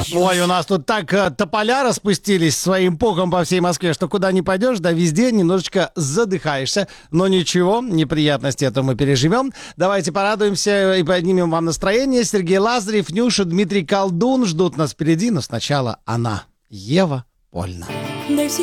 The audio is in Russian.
Ой, у нас тут так тополя распустились своим пухом по всей Москве, что куда ни пойдешь, да везде немножечко задыхаешься. Но ничего, неприятности это мы переживем. Давайте порадуемся и поднимем вам настроение. Сергей Лазарев, Нюша, Дмитрий Колдун ждут нас впереди, но сначала она, Ева Польна.